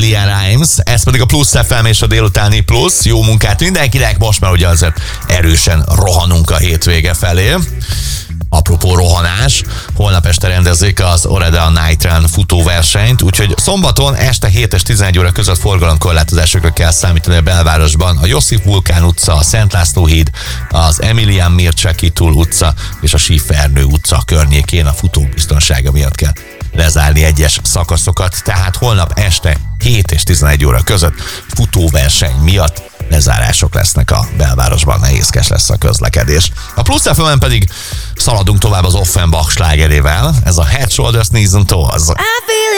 Lia Rimes, ez pedig a Plusz FM és a délutáni Plusz. Jó munkát mindenkinek, most már ugye azért erősen rohanunk a hétvége felé. Apropó rohanás, holnap este rendezik az Oreda Night Run futóversenyt, úgyhogy szombaton este 7 és 11 óra között forgalomkorlátozásokra kell számítani a belvárosban. A Josif Vulkán utca, a Szent László híd, az Emilián Mircea-Kitul utca és a Sífernő utca környékén a futók biztonsága miatt kell lezárni egyes szakaszokat, tehát holnap este 7 és 11 óra között futóverseny miatt lezárások lesznek a belvárosban, nehézkes lesz a közlekedés. A Plusz FM-en pedig szaladunk tovább az Offenbach slágerével, ez a Head, Shoulders, Knees and Toes.